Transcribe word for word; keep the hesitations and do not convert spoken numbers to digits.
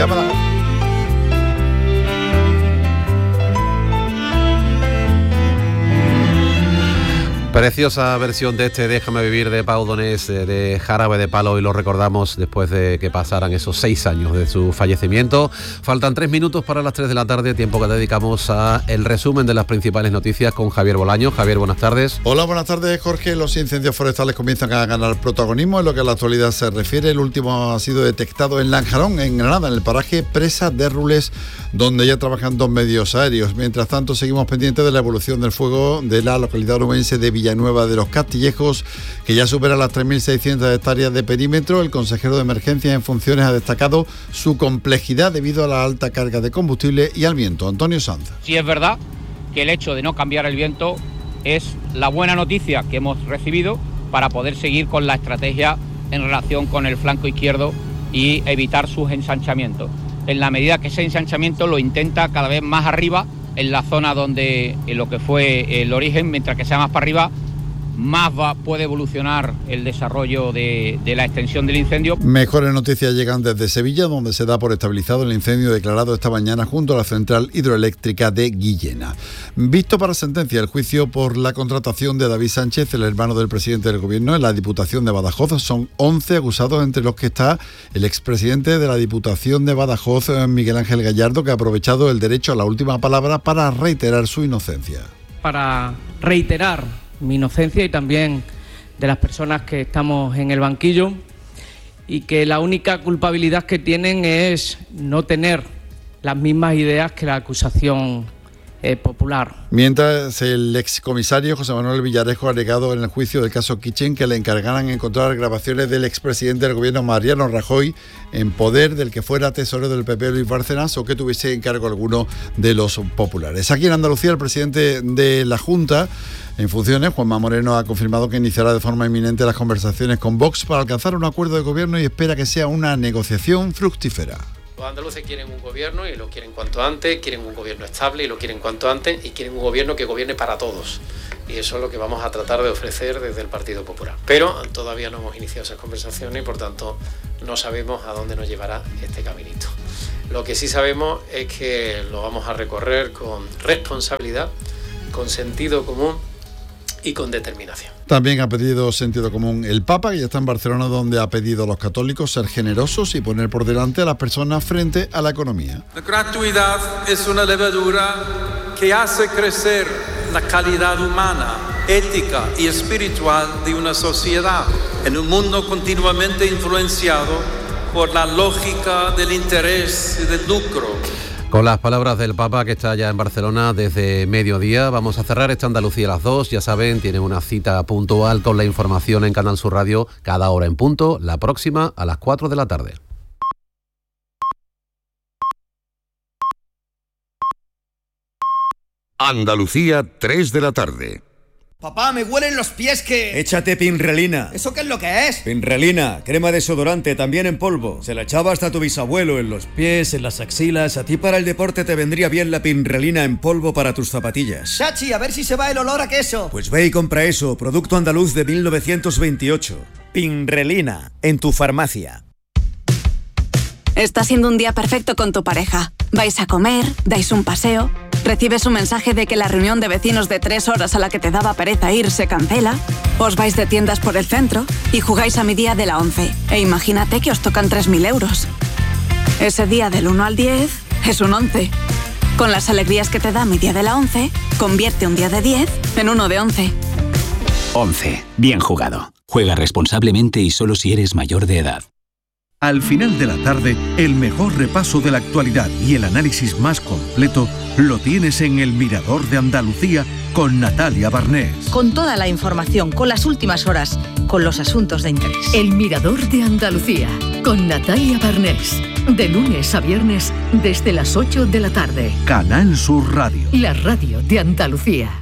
de Badajoz. Preciosa versión de este Déjame vivir de Pau Donés, de Jarabe de Palo, y lo recordamos después de que pasaran esos seis años de su fallecimiento. Faltan tres minutos para las tres de la tarde, tiempo que dedicamos a el resumen de las principales noticias con Javier Bolaño. Javier, buenas tardes. Hola, buenas tardes, Jorge. Los incendios forestales comienzan a ganar protagonismo en lo que a la actualidad se refiere. El último ha sido detectado en Lanjarón, en Granada, en el paraje Presa de Rules, donde ya trabajan dos medios aéreos. Mientras tanto, seguimos pendientes de la evolución del fuego de la localidad onubense de Villanueva de los Castillejos, que ya supera las tres mil seiscientas hectáreas de perímetro. El consejero de Emergencias en funciones ha destacado su complejidad debido a la alta carga de combustible y al viento. Antonio Sanz. Sí, es verdad que el hecho de no cambiar el viento es la buena noticia que hemos recibido para poder seguir con la estrategia en relación con el flanco izquierdo y evitar sus ensanchamientos. En la medida que ese ensanchamiento lo intenta cada vez más arriba, en la zona donde en lo que fue el origen, mientras que sea más para arriba, más va, puede evolucionar el desarrollo de, de la extensión del incendio. Mejores noticias llegan desde Sevilla, donde se da por estabilizado el incendio declarado esta mañana junto a la central hidroeléctrica de Guillena. Visto para sentencia el juicio por la contratación de David Sánchez, el hermano del presidente del gobierno, en la Diputación de Badajoz. Son once acusados, entre los que está el expresidente de la Diputación de Badajoz, Miguel Ángel Gallardo, que ha aprovechado el derecho a la última palabra para reiterar su inocencia. Para reiterar mi inocencia y también de las personas que estamos en el banquillo, y que la única culpabilidad que tienen es no tener las mismas ideas que la acusación eh, popular. Mientras, el excomisario José Manuel Villarejo ha alegado en el juicio del caso Kitchen que le encargaran encontrar grabaciones del expresidente del gobierno Mariano Rajoy en poder del que fuera tesorero del P P Luis Bárcenas, o que tuviese encargo alguno de los populares. Aquí en Andalucía, el presidente de la Junta en funciones, Juanma Moreno, ha confirmado que iniciará de forma inminente las conversaciones con Vox para alcanzar un acuerdo de gobierno y espera que sea una negociación fructífera. Los andaluces quieren un gobierno y lo quieren cuanto antes, quieren un gobierno estable y lo quieren cuanto antes, y quieren un gobierno que gobierne para todos. Y eso es lo que vamos a tratar de ofrecer desde el Partido Popular. Pero todavía no hemos iniciado esas conversaciones y por tanto no sabemos a dónde nos llevará este caminito. Lo que sí sabemos es que lo vamos a recorrer con responsabilidad, con sentido común y con determinación. También ha pedido sentido común el Papa, que ya está en Barcelona, donde ha pedido a los católicos ser generosos y poner por delante a las personas frente a la economía. La gratuidad es una levadura que hace crecer la calidad humana, ética y espiritual de una sociedad en un mundo continuamente influenciado por la lógica del interés y del lucro. Con las palabras del Papa, que está ya en Barcelona desde mediodía, vamos a cerrar esta Andalucía a las dos. Ya saben, tienen una cita puntual con la información en Canal Sur Radio cada hora en punto, la próxima a las cuatro de la tarde. Andalucía, tres de la tarde. Papá, me huelen los pies que... Échate Pinrelina. ¿Eso qué es lo que es? Pinrelina, crema desodorante, también en polvo. Se la echaba hasta tu bisabuelo, en los pies, en las axilas. A ti para el deporte te vendría bien la Pinrelina en polvo para tus zapatillas. Chachi, a ver si se va el olor a queso. Pues ve y compra eso, producto andaluz de mil novecientos veintiocho. Pinrelina, en tu farmacia. Está siendo un día perfecto con tu pareja. Vais a comer, dais un paseo... Recibes un mensaje de que la reunión de vecinos de tres horas a la que te daba pereza ir se cancela. Os vais de tiendas por el centro y jugáis a mi día de la once. E imagínate que os tocan tres mil euros. Ese día del uno al diez es un once. Con las alegrías que te da mi día de la once, convierte un día de diez en uno de once. once. Bien jugado. Juega responsablemente y solo si eres mayor de edad. Al final de la tarde, el mejor repaso de la actualidad y el análisis más completo lo tienes en El Mirador de Andalucía con Natalia Barnés. Con toda la información, con las últimas horas, con los asuntos de interés. El Mirador de Andalucía con Natalia Barnés. De lunes a viernes desde las ocho de la tarde. Canal Sur Radio. La radio de Andalucía.